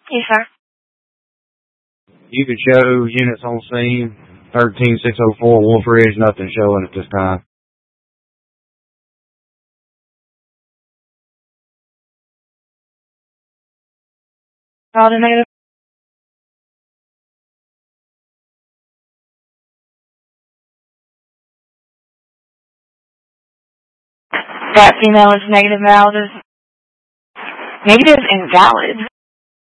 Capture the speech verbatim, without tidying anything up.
Yes, sir. You could show units on scene, thirteen six oh four Wolf Ridge, nothing showing at this time. All the negative. That female is negative, valid. Negative and valid.